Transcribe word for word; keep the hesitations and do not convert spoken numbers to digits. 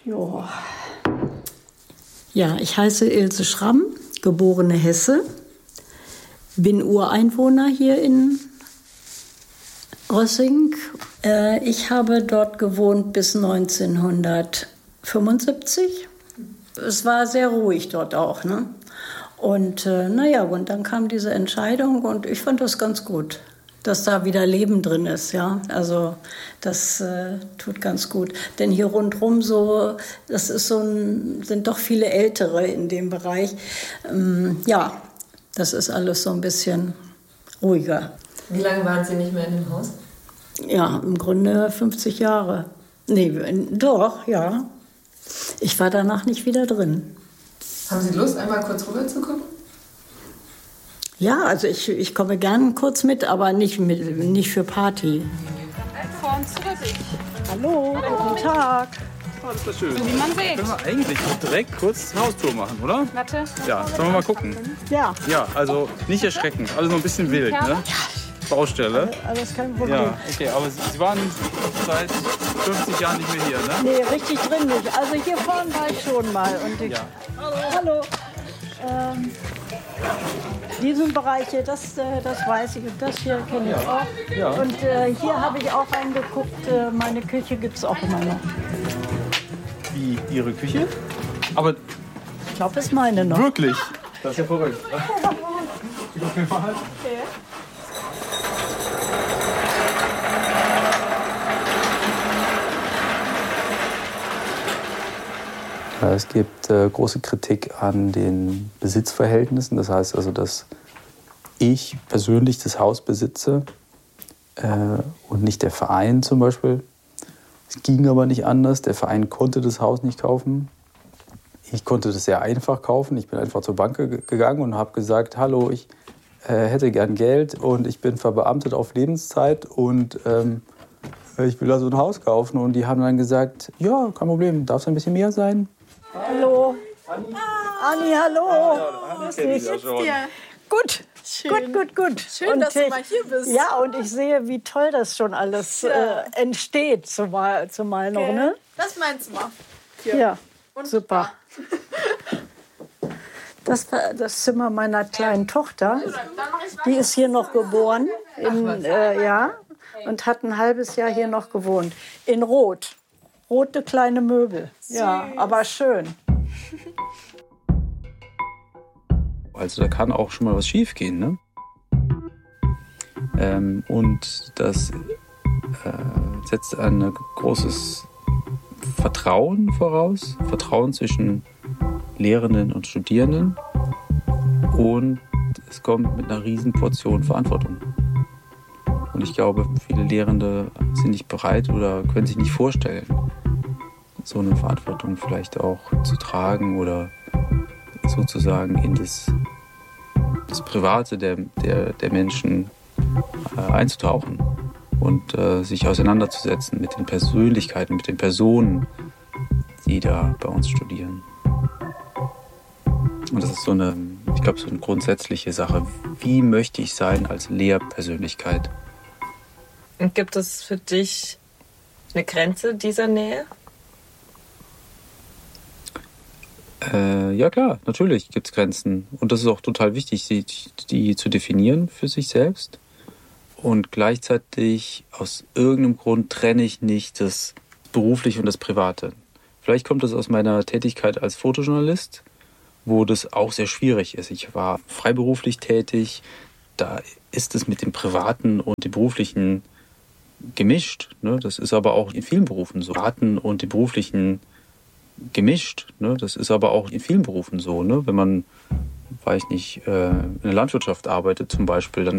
Jo. Ja, ich heiße Ilse Schramm, geborene Hesse, bin Ureinwohner hier in Rossing. Äh, ich habe dort gewohnt bis neunzehnhundertfünfundsiebzig. Es war sehr ruhig dort auch, ne? Und äh, naja, und dann kam diese Entscheidung und ich fand das ganz gut, dass da wieder Leben drin ist, ja. Also das äh, tut ganz gut. Denn hier rundherum so, das ist so ein, sind doch viele Ältere in dem Bereich. Ähm, ja, das ist alles so ein bisschen ruhiger. Wie lange waren Sie nicht mehr in dem Haus? Ja, im Grunde fünfzig Jahre. Nee, doch, ja. Ich war danach nicht wieder drin. Haben Sie Lust, einmal kurz rüber zu gucken? Ja, also ich, ich komme gern kurz mit, aber nicht, mit, nicht für Party. Vorn zurück. Hallo, Hallo, guten Tag. Oh, das ist schön. So wie man sieht. Können wir eigentlich direkt kurz Haustour machen, oder? Warte. Ja, sollen wir mal gucken? Ja. Ja, also nicht erschrecken, alles noch ein bisschen wild, ne? Ja. Baustelle. Alles kein Problem. Ja, okay, aber Sie waren seit fünfzig Jahren nicht mehr hier, ne? Nee, richtig drin nicht. Also hier vorne war ich schon mal. Und ich, Ja. Hallo. Hallo. Ähm, diesen Bereich hier, das, äh, das weiß ich. Und das hier kenne ich auch. Ja. Und äh, hier habe ich auch reingeguckt. Äh, meine Küche gibt es auch immer noch. Wie Ihre Küche? Aber Ich glaube, es ist meine noch. wirklich? Das ist ja verrückt. Okay. Es gibt äh, große Kritik an den Besitzverhältnissen. Das heißt also, dass ich persönlich das Haus besitze äh, und nicht der Verein zum Beispiel. Es ging aber nicht anders. Der Verein konnte das Haus nicht kaufen. Ich konnte das sehr einfach kaufen. Ich bin einfach zur Bank ge- gegangen und habe gesagt, hallo, ich äh, hätte gern Geld und ich bin verbeamtet auf Lebenszeit und ähm, ich will da so ein Haus kaufen. Und die haben dann gesagt, ja, kein Problem, darf es ein bisschen mehr sein? Hallo. Anni, Anni hallo. Das kenn ich ja schon. Gut. Schön. Gut, gut, gut. Schön, und dass du ich, mal hier bist. Ja, und ich sehe, wie toll das schon alles Ja. äh, entsteht, zumal, zumal noch, ne? Das ist mein Zimmer. Hier. Ja, Und super. Das war das Zimmer meiner kleinen Tochter. Die ist hier noch geboren, in, äh, ja, und hat ein halbes Jahr hier noch gewohnt. In Rot. Rote kleine Möbel. Ja, aber schön. Also da kann auch schon mal was schief gehen, ne? Ähm, und das äh, setzt ein großes Vertrauen voraus. Vertrauen zwischen Lehrenden und Studierenden. Und es kommt mit einer riesen Portion Verantwortung. Und ich glaube, viele Lehrende sind nicht bereit oder können sich nicht vorstellen, so eine Verantwortung vielleicht auch zu tragen oder sozusagen in das, das Private der, der, der Menschen äh, einzutauchen und äh, sich auseinanderzusetzen mit den Persönlichkeiten, mit den Personen, die da bei uns studieren. Und das ist so eine, ich glaube, so eine grundsätzliche Sache. Wie möchte ich sein als Lehrpersönlichkeit? Und gibt es für dich eine Grenze dieser Nähe? Äh, ja klar, natürlich gibt es Grenzen. Und das ist auch total wichtig, sie, die zu definieren für sich selbst. Und gleichzeitig aus irgendeinem Grund trenne ich nicht das Berufliche und das Private. Vielleicht kommt das aus meiner Tätigkeit als Fotojournalist, wo das auch sehr schwierig ist. Ich war freiberuflich tätig, da ist es mit dem Privaten und dem Beruflichen gemischt. Ne? Das ist aber auch in vielen Berufen so. Privaten und dem Beruflichen gemischt. Ne? Das ist aber auch in vielen Berufen so. Ne? Wenn man, weiß nicht, äh, in der Landwirtschaft arbeitet zum Beispiel, dann